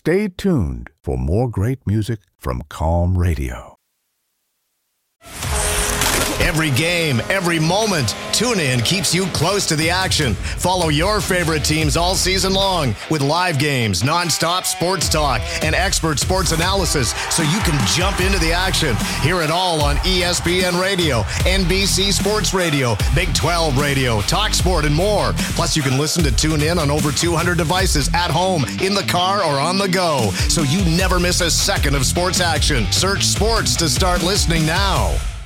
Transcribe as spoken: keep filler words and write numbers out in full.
Stay tuned for more great music from Calm Radio. Every game, every moment, TuneIn keeps you close to the action. Follow your favorite teams all season long with live games, nonstop sports talk, and expert sports analysis so you can jump into the action. Hear it all on E S P N Radio, N B C Sports Radio, Big twelve Radio, TalkSport, and more. Plus, you can listen to TuneIn on over two hundred devices at home, in the car, or on the go, so you never miss a second of sports action. Search sports to start listening now.